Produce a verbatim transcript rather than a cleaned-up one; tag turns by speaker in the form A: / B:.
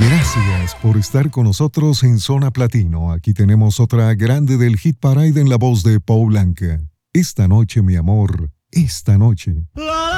A: Gracias por estar con nosotros en Zona Platino. Aquí tenemos otra grande del Hit Parade en la voz de Paul Anka. Esta noche, mi amor, esta noche.
B: La